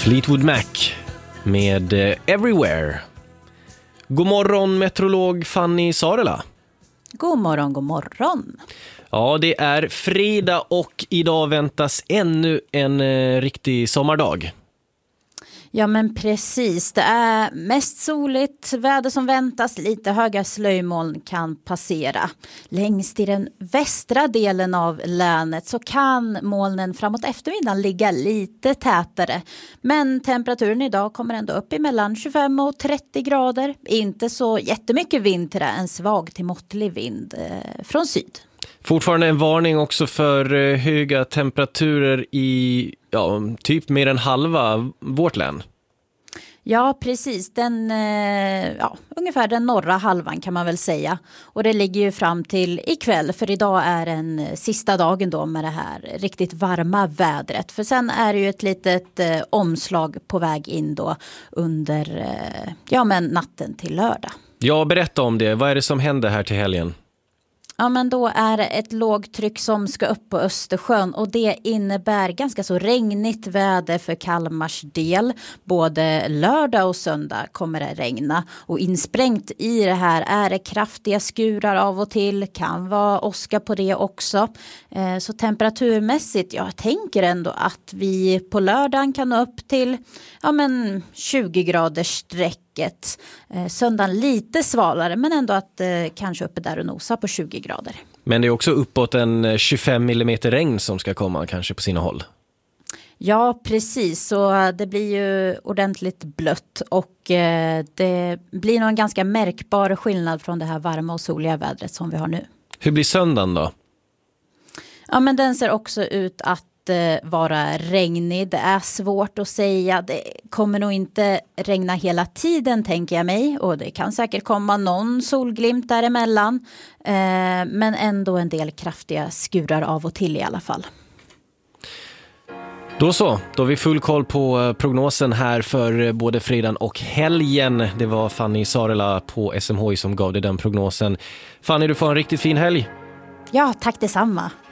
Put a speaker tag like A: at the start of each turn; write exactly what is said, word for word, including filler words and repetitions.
A: Fleetwood Mac med Everywhere. God morgon, meteorolog Fanny Sarela.
B: God morgon, god morgon.
A: Ja, det är fredag och idag väntas ännu en eh, riktig sommardag.
B: Ja, men precis. Det är mest soligt, väder som väntas, lite höga slöjmoln kan passera. Längst i den västra delen av länet så kan molnen framåt eftermiddagen ligga lite tätare. Men temperaturen idag kommer ändå upp i mellan tjugofem och trettio grader. Inte så jättemycket vind till det, en svag till måttlig vind eh, från syd.
A: Fortfarande en varning också för eh, höga temperaturer i ja, typ mer än halva vårt län.
B: Ja, precis. Den, eh, ja, ungefär den norra halvan kan man väl säga. Och det ligger ju fram till ikväll, för idag är den sista dagen då med det här riktigt varma vädret. För sen är det ju ett litet eh, omslag på väg in då under eh, ja, men natten till lördag.
A: Ja, berätta om det. Vad är det som händer här till helgen?
B: Ja, men då är det ett lågtryck som ska upp på Östersjön och det innebär ganska så regnigt väder för Kalmars del. Både lördag och söndag kommer det regna och insprängt i det här är det kraftiga skurar av och till. Kan vara åska på det också. Eh, så temperaturmässigt, jag tänker ändå att vi på lördagen kan nå upp till ja, men tjugo graders streck. Eh, söndagen lite svalare men ändå att eh, kanske uppe där och nosa på tjugo grader.
A: Men det är också uppåt en tjugofem millimeter regn som ska komma kanske på sina håll.
B: Ja, precis. Så det blir ju ordentligt blött och eh, det blir nog en ganska märkbar skillnad från det här varma och soliga vädret som vi har nu.
A: Hur blir söndagen då?
B: Ja, men den ser också ut att vara regnig. Det är svårt att säga. Det kommer nog inte regna hela tiden tänker jag mig. Och det kan säkert komma någon solglimt däremellan. Eh, men ändå en del kraftiga skurar av och till i alla fall.
A: Då så, då har vi full koll på prognosen här för både fredagen och helgen. Det var Fanny Sarela på S M H I som gav dig den prognosen. Fanny, du får en riktigt fin helg.
B: Ja, tack detsamma.